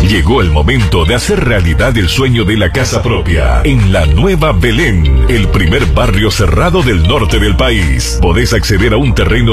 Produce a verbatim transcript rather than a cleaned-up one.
Llegó el momento de hacer realidad el sueño de la casa propia en la Nueva Belén, el primer barrio cerrado del norte del país. Podés acceder a un terreno